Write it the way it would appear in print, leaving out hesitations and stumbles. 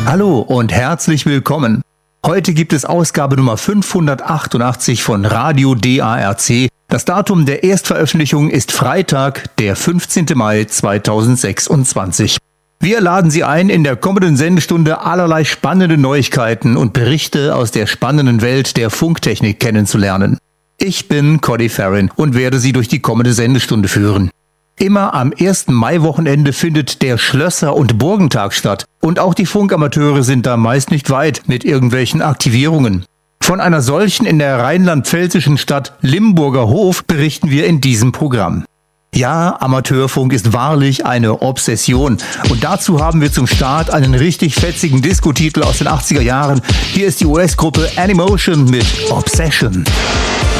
Hallo und herzlich willkommen. Heute gibt es Ausgabe Nummer 588 von Radio DARC. Das Datum der Erstveröffentlichung ist Freitag, der 15. Mai 2026. Wir laden Sie ein, in der kommenden Sendestunde allerlei spannende Neuigkeiten und Berichte aus der spannenden Welt der Funktechnik kennenzulernen. Ich bin Cody Farrin und werde Sie durch die kommende Sendestunde führen. Immer am 1. Mai-Wochenende findet der Schlösser- und Burgentag statt und auch die Funkamateure sind da meist nicht weit mit irgendwelchen Aktivierungen. Von einer solchen in der rheinland-pfälzischen Stadt Limburger Hof berichten wir in diesem Programm. Ja, Amateurfunk ist wahrlich eine Obsession und dazu haben wir zum Start einen richtig fetzigen Disco-Titel aus den 80er Jahren. Hier ist die US-Gruppe Animotion mit Obsession.